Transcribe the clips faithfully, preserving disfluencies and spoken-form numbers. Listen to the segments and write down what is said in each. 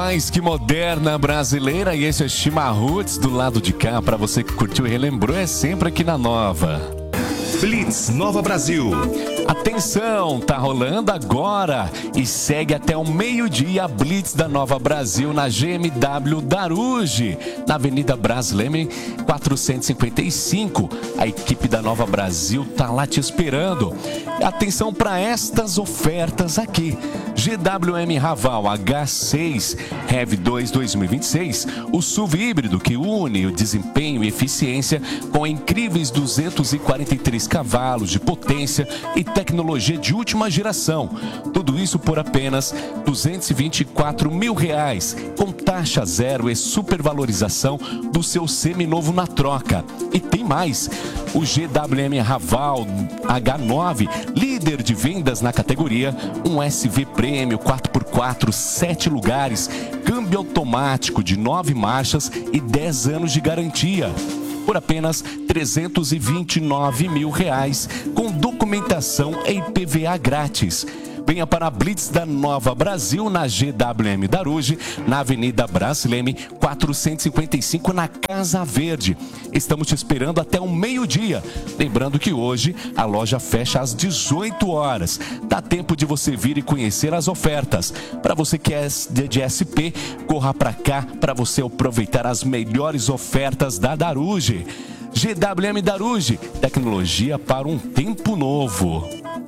Mais que moderna brasileira, e esse é Chimarruts do lado de cá, para você que curtiu e relembrou, é sempre aqui na Nova. Blitz Nova Brasil. Atenção, tá rolando agora e segue até o meio-dia a Blitz da Nova Brasil na G M W Daruge, na Avenida Braz Leme quatrocentos e cinquenta e cinco. A equipe da Nova Brasil tá lá te esperando. Atenção para estas ofertas aqui. G W M Raval H seis Rev dois dois mil e vinte e seis, o S U V híbrido que une o desempenho e eficiência com incríveis duzentos e quarenta e três cavalos de potência e tecnologia de última geração. Tudo isso por apenas duzentos e vinte e quatro mil reais, com taxa zero e supervalorização do seu seminovo na troca. E tem mais, o G W M Raval H nove, líder de vendas na categoria, um S U V prêmio quatro por quatro, sete lugares, câmbio automático de nove marchas e dez anos de garantia, por apenas trezentos e vinte e nove mil reais, com documentação e I P V A grátis. Venha para a Blitz da Nova Brasil na G W M Daruge, na Avenida Braz Leme quatrocentos e cinquenta e cinco, na Casa Verde. Estamos te esperando até o meio-dia. Lembrando que hoje a loja fecha às dezoito horas. Dá tempo de você vir e conhecer as ofertas. Para você que é de S P, corra para cá para você aproveitar as melhores ofertas da Daruge. G W M Daruge, tecnologia para um tempo novo.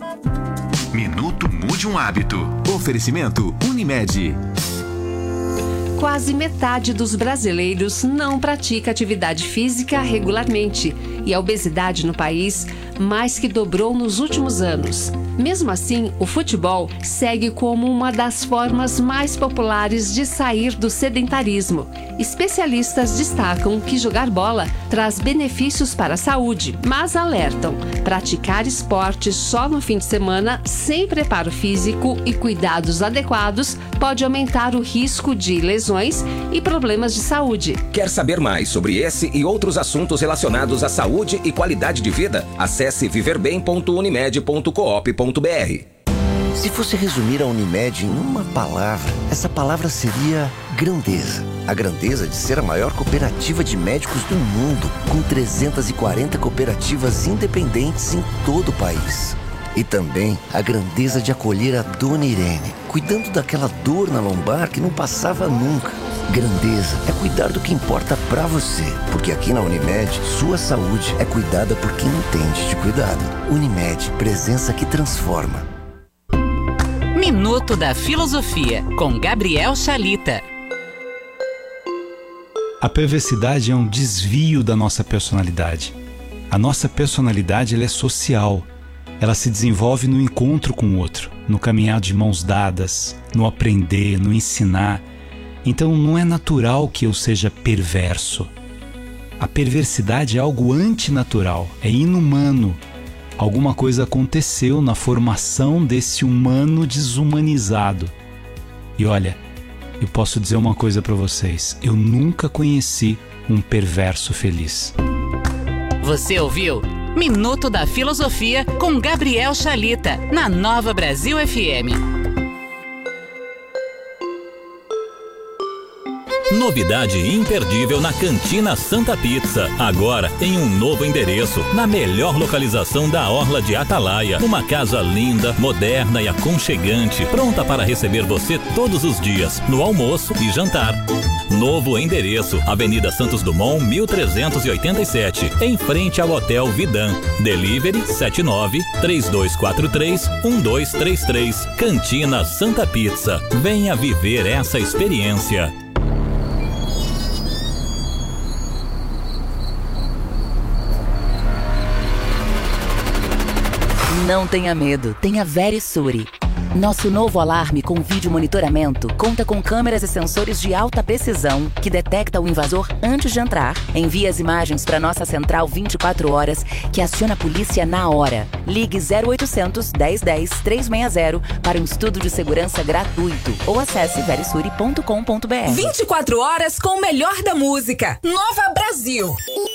Minuto Mude um Hábito. Oferecimento Unimed. Quase metade dos brasileiros não pratica atividade física regularmente e a obesidade no país mais que dobrou nos últimos anos. Mesmo assim, o futebol segue como uma das formas mais populares de sair do sedentarismo. Especialistas destacam que jogar bola traz benefícios para a saúde, mas alertam: praticar esporte só no fim de semana, sem preparo físico e cuidados adequados, pode aumentar o risco de lesões e problemas de saúde. Quer saber mais sobre esse e outros assuntos relacionados à saúde e qualidade de vida? Acesse viver bem ponto unimed ponto coop ponto br. Se fosse resumir a Unimed em uma palavra, essa palavra seria grandeza. A grandeza de ser a maior cooperativa de médicos do mundo, com trezentas e quarenta cooperativas independentes em todo o país. E também a grandeza de acolher a Dona Irene, cuidando daquela dor na lombar que não passava nunca. Grandeza é cuidar do que importa pra você, porque aqui na Unimed, sua saúde é cuidada por quem entende de cuidado. Unimed, presença que transforma. Minuto da Filosofia, com Gabriel Chalita. A perversidade é um desvio da nossa personalidade. A nossa personalidade ela é social. Ela se desenvolve no encontro com o outro, no caminhar de mãos dadas, no aprender, no ensinar. Então não é natural que eu seja perverso. A perversidade é algo antinatural, é inumano. Alguma coisa aconteceu na formação desse humano desumanizado. E olha, eu posso dizer uma coisa para vocês: eu nunca conheci um perverso feliz. Você ouviu Minuto da Filosofia com Gabriel Chalita, na Nova Brasil F M. Novidade imperdível na Cantina Santa Pizza. Agora em um novo endereço, na melhor localização da Orla de Atalaia. Uma casa linda, moderna e aconchegante, pronta para receber você todos os dias, no almoço e jantar. Novo endereço, Avenida Santos Dumont, mil trezentos e oitenta e sete, em frente ao Hotel Vidan. Delivery sete nove, três dois quatro três, um dois três três. Cantina Santa Pizza. Venha viver essa experiência. Não tenha medo, tenha Verisure. Nosso novo alarme com vídeo monitoramento conta com câmeras e sensores de alta precisão que detecta o invasor antes de entrar, envia as imagens para nossa central vinte e quatro horas, que aciona a polícia na hora. Ligue zero oitocentos, dez dez, trezentos e sessenta para um estudo de segurança gratuito ou acesse verisure ponto com ponto br. vinte e quatro horas com o melhor da música. Nova Brasil.